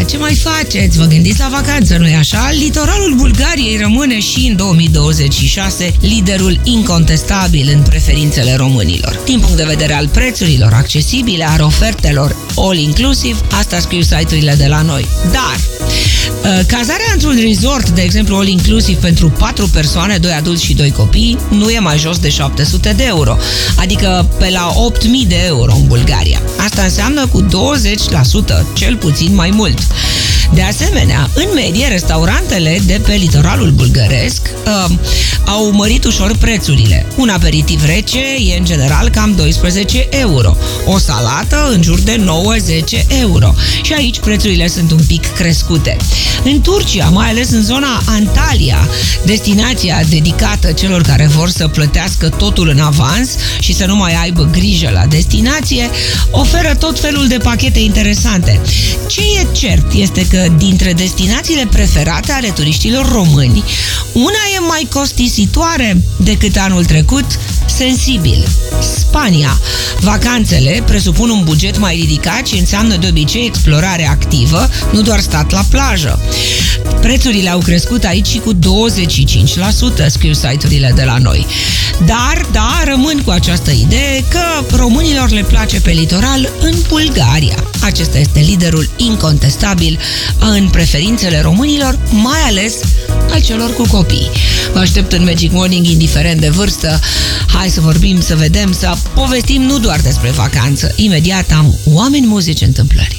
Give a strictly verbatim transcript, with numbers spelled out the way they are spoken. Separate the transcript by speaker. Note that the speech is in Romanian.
Speaker 1: ce mai faceți? Vă gândiți la vacanță, nu-i așa? Litoralul Bulgariei rămâne și în două mii douăzeci și șase liderul incontestabil în preferințele românilor. Din punct de vedere al prețurilor accesibile, al ofertelor all-inclusive, asta scriu site-urile de la noi. Dar cazarea într-un resort, de exemplu all-inclusive pentru patru persoane, doi adulți și doi copii, nu e mai jos de șapte sute de euro, adică pe la opt mii de euro în Bulgaria. Asta înseamnă cu douăzeci la sută cel puțin mai mult. De asemenea, în medie, restaurantele de pe litoralul bulgăresc uh, au mărit ușor prețurile. Un aperitiv rece e în general cam doisprezece euro, o salată în jur de nouă zece euro și aici prețurile sunt un pic crescute. În Turcia, mai ales în zona Antalya, destinația dedicată celor care vor să plătească totul în avans și să nu mai aibă grijă la destinație, oferă tot felul de pachete interesante. Ce e cert este că dintre destinațiile preferate ale turiștilor români, una e mai costisitoare decât anul trecut, sensibil. Spania. Vacanțele presupun un buget mai ridicat și înseamnă de obicei explorare activă, nu doar stat la plajă. Prețurile au crescut aici și cu douăzeci și cinci la sută, scriu site-urile de la noi. Dar, da, rămân cu această idee că românilor le place pe litoral în Bulgaria. Acesta este liderul incontestabil în preferințele românilor, mai ales al celor cu copii. Vă aștept în Magic Morning, indiferent de vârstă. Hai să vorbim, să vedem, să povestim nu doar despre vacanță. Imediat am oameni, muzici, întâmplări.